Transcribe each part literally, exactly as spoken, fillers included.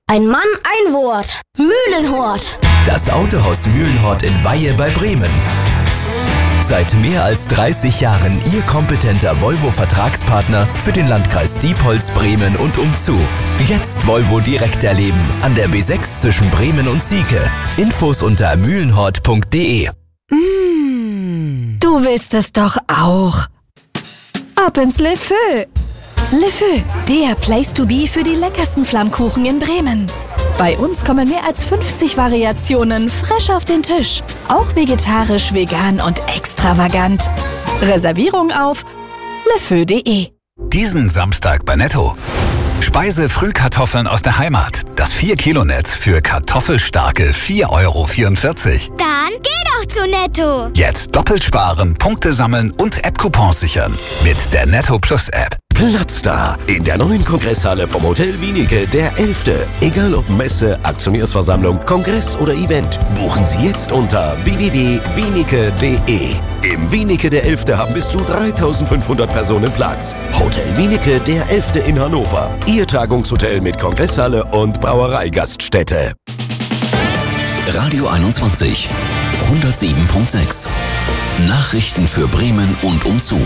Ein Mann, ein Wort. Mühlenhort. Das Autohaus Mühlenhort in Weihe bei Bremen. Seit mehr als dreißig Jahren Ihr kompetenter Volvo-Vertragspartner für den Landkreis Diepholz, Bremen und umzu. Jetzt Volvo direkt erleben an der B sechs zwischen Bremen und Sieke. Infos unter mühlenhort punkt de. Mmh, du willst es doch auch. Ab ins Le Feu. Le Feu, der Place to be für die leckersten Flammkuchen in Bremen. Bei uns kommen mehr als fünfzig Variationen frisch auf den Tisch. Auch vegetarisch, vegan und extravagant. Reservierung auf lefeu punkt de. Diesen Samstag bei Netto. Speise-Frühkartoffeln aus der Heimat. Das vier Kilo Netz für kartoffelstarke vier Euro vierundvierzig. Dann geh doch zu Netto. Jetzt doppelt sparen, Punkte sammeln und App-Coupons sichern. Mit der Netto Plus App. Platz da in der neuen Kongresshalle vom Hotel Wienicke, der elfte. Egal ob Messe, Aktionärsversammlung, Kongress oder Event, buchen Sie jetzt unter w w w punkt wienicke punkt de. Im Wienicke der elfte haben bis zu dreitausendfünfhundert Personen Platz. Hotel Wienicke der elfte in Hannover. Ihr Tagungshotel mit Kongresshalle und Brauereigaststätte. Radio einundzwanzig, hundertsieben Komma sechs. Nachrichten für Bremen und umzu.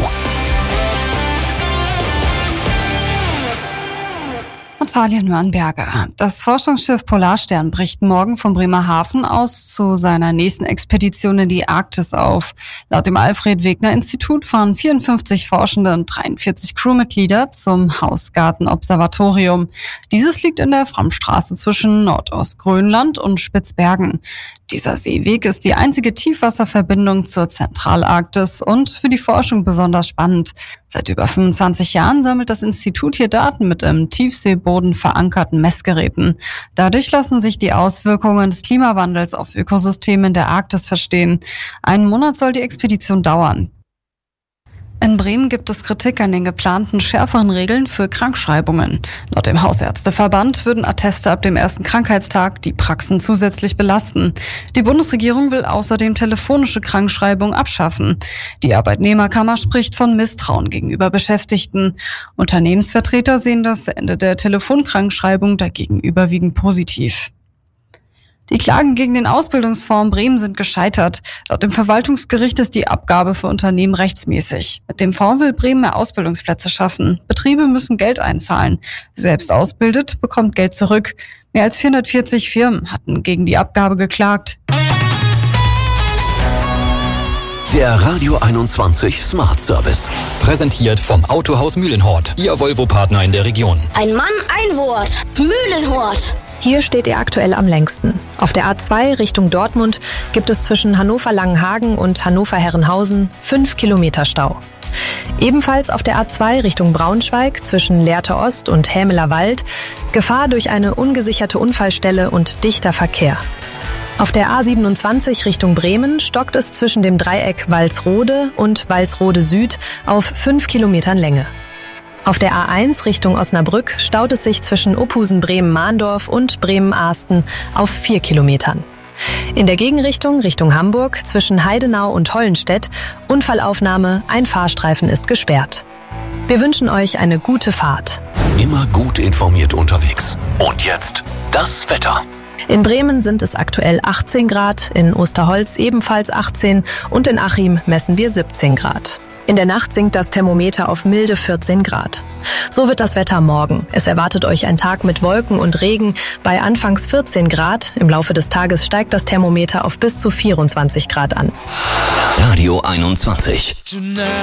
Natalia Nürnberger. Das Forschungsschiff Polarstern bricht morgen vom Bremerhaven aus zu seiner nächsten Expedition in die Arktis auf. Laut dem Alfred-Wegener-Institut fahren vierundfünfzig Forschende und dreiundvierzig Crewmitglieder zum Hausgarten-Observatorium. Dieses liegt in der Framstraße zwischen Nordostgrönland und Spitzbergen. Dieser Seeweg ist die einzige Tiefwasserverbindung zur Zentralarktis und für die Forschung besonders spannend. Seit über fünfundzwanzig Jahren sammelt das Institut hier Daten mit im Tiefseeboden verankerten Messgeräten. Dadurch lassen sich die Auswirkungen des Klimawandels auf Ökosysteme in der Arktis verstehen. Einen Monat soll die Expedition dauern. In Bremen gibt es Kritik an den geplanten schärferen Regeln für Krankschreibungen. Laut dem Hausärzteverband würden Atteste ab dem ersten Krankheitstag die Praxen zusätzlich belasten. Die Bundesregierung will außerdem telefonische Krankschreibung abschaffen. Die Arbeitnehmerkammer spricht von Misstrauen gegenüber Beschäftigten. Unternehmensvertreter sehen das Ende der Telefonkrankschreibung dagegen überwiegend positiv. Die Klagen gegen den Ausbildungsfonds Bremen sind gescheitert. Laut dem Verwaltungsgericht ist die Abgabe für Unternehmen rechtsmäßig. Mit dem Fonds will Bremen mehr Ausbildungsplätze schaffen. Betriebe müssen Geld einzahlen. Wer selbst ausbildet, bekommt Geld zurück. Mehr als vierhundertvierzig Firmen hatten gegen die Abgabe geklagt. Der Radio einundzwanzig Smart Service. Präsentiert vom Autohaus Mühlenhort, Ihr Volvo-Partner in der Region. Ein Mann, ein Wort. Mühlenhort. Hier steht ihr aktuell am längsten. Auf der A zwei Richtung Dortmund gibt es zwischen Hannover-Langenhagen und Hannover-Herrenhausen fünf Kilometer Stau. Ebenfalls auf der A zwei Richtung Braunschweig zwischen Lehrte Ost und Hämeler Wald Gefahr durch eine ungesicherte Unfallstelle und dichter Verkehr. Auf der A siebenundzwanzig Richtung Bremen stockt es zwischen dem Dreieck Walsrode und Walsrode Süd auf fünf Kilometern Länge. Auf der A eins Richtung Osnabrück staut es sich zwischen Ophusen-Bremen-Mahndorf und Bremen-Ahsten auf vier Kilometern. In der Gegenrichtung Richtung Hamburg zwischen Heidenau und Hollenstedt Unfallaufnahme, ein Fahrstreifen ist gesperrt. Wir wünschen euch eine gute Fahrt. Immer gut informiert unterwegs. Und jetzt das Wetter. In Bremen sind es aktuell achtzehn Grad, in Osterholz ebenfalls achtzehn und in Achim messen wir siebzehn Grad. In der Nacht sinkt das Thermometer auf milde vierzehn Grad. So wird das Wetter morgen. Es erwartet euch ein Tag mit Wolken und Regen bei anfangs vierzehn Grad. Im Laufe des Tages steigt das Thermometer auf bis zu vierundzwanzig Grad an. Radio einundzwanzig.